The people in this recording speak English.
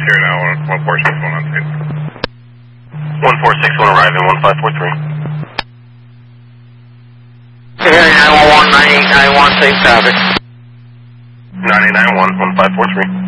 Here now, 1461 on state. 1461 arriving, 1543. Here, 911, 9891, safe traffic. 991, 1543.